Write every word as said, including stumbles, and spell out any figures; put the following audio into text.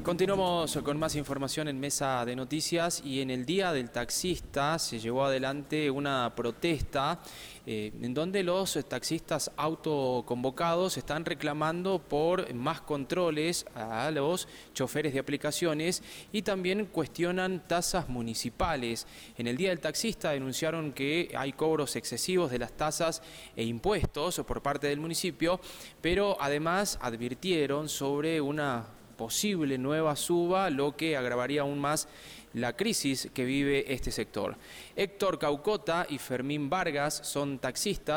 Continuamos con más información en Mesa de Noticias y en el Día del Taxista se llevó adelante una protesta eh, en donde los taxistas autoconvocados están reclamando por más controles a los choferes de aplicaciones y también cuestionan tasas municipales. En el Día del Taxista denunciaron que hay cobros excesivos de las tasas e impuestos por parte del municipio, pero además advirtieron sobre una posible nueva suba, lo que agravaría aún más la crisis que vive este sector. Héctor Caucota y Fermín Vargas son taxistas.